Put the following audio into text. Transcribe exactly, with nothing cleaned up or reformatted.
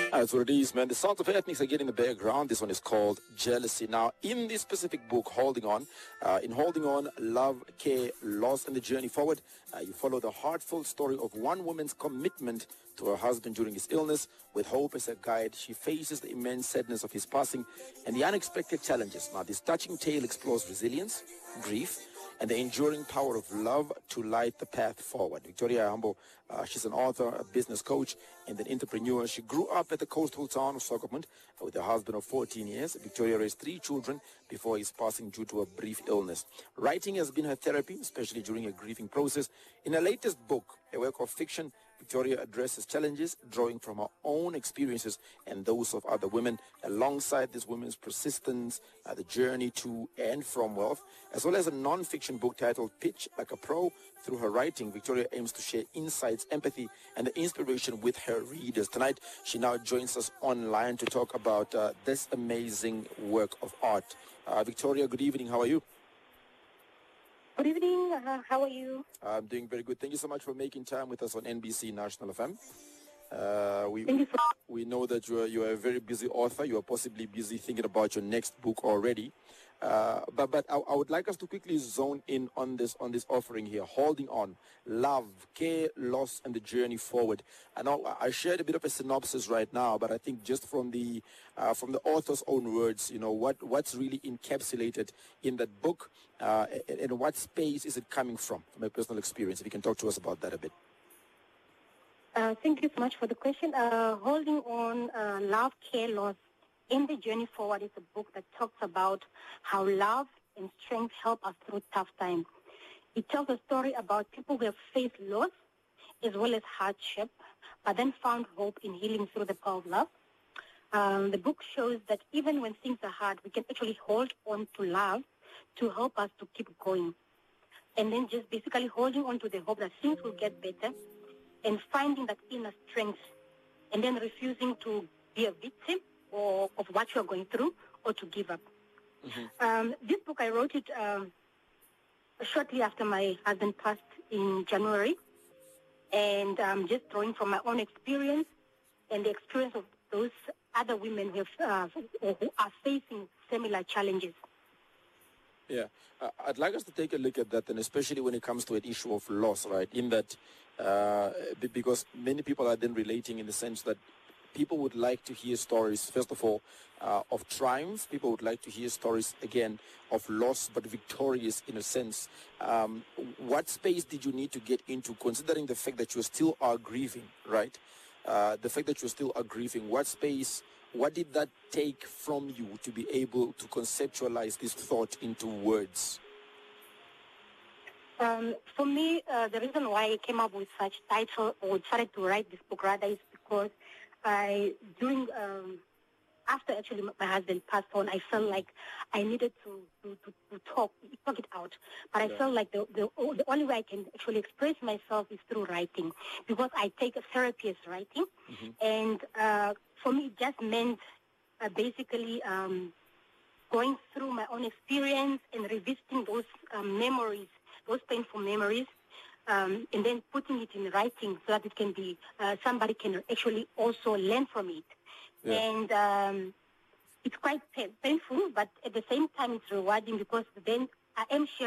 That's what it is, man. The Sounds of Ethnics again in the background. This one is called Jealousy. Now, in this specific book, Holding On, uh, in Holding On, Love, Care, Loss, and the Journey Forward, uh, you follow the heartfelt story of one woman's commitment to her husband during his illness. With hope as a guide, she faces the immense sadness of his passing and the unexpected challenges. Now, this touching tale explores resilience, grief, and the enduring power of love to light the path forward. Victoria Ayambo, uh, she's an author, a business coach, and an entrepreneur. She grew up at the coastal town of Swakopmund with a husband of fourteen years. Victoria raised three children before his passing due to a brief illness. Writing has been her therapy, especially during a grieving process. In her latest book, a work of fiction, Victoria addresses challenges, drawing from her own experiences and those of other women. Alongside this women's persistence, uh, the journey to and from wealth, as well as a non-fiction book titled Pitch Like a Pro. Through her writing, Victoria aims to share insights, empathy, and the inspiration with her readers. Tonight, she now joins us online to talk about uh, this amazing work of art. Uh, Victoria, good evening. How are you? Good evening. Uh, how are you? I'm doing very good. Thank you so much for making time with us on N B C National F M. Uh, we Thank you so we know that you are you are a very busy author. You are possibly busy thinking about your next book already. Uh, but but I, I would like us to quickly zone in on this on this offering here. Holding On, Love, Care, Loss, and the Journey Forward. I know I shared a bit of a synopsis right now, but I think just from the uh, from the author's own words, you know, what what's really encapsulated in that book, uh, and, and what space is it coming from? From my personal experience, if you can talk to us about that a bit. Uh, thank you so much for the question. Uh, Holding On, uh, Love, Care, Loss, and the Journey Forward is a book that talks about how love and strength help us through tough times. It tells a story about people who have faced loss as well as hardship, but then found hope in healing through the power of love. Um, the book shows that even when things are hard, we can actually hold on to love to help us to keep going. And then just basically holding on to the hope that things will get better and finding that inner strength, and then refusing to be a victim or of what you're going through or to give up. Mm-hmm. Um, this book, I wrote it um, shortly after my husband passed in January, and um, just drawing from my own experience and the experience of those other women who, have, uh, who are facing similar challenges. Yeah, uh, I'd like us to take a look at that, and especially when it comes to an issue of loss, right? In that, uh, because many people are then relating in the sense that people would like to hear stories, first of all, uh, of triumph. People would like to hear stories, again, of loss, but victorious in a sense. Um, what space did you need to get into, considering the fact that you still are grieving, right? Uh, the fact that you still are grieving, what space, what did that take from you to be able to conceptualize this thought into words? Um, for me, uh, the reason why I came up with such title or started to write this book rather is because I, during, um, after actually my husband passed on, I felt like I needed to, to, to, to talk, talk it out. But I yeah. felt like the, the the only way I can actually express myself is through writing, because I take a therapy as writing. Mm-hmm. And uh, for me, it just meant uh, basically um, going through my own experience and revisiting those um, memories, those painful memories, um, and then putting it in writing so that it can be, uh, somebody can actually also learn from it. Yeah. And um, it's quite painful, but at the same time it's rewarding, because then I am sharing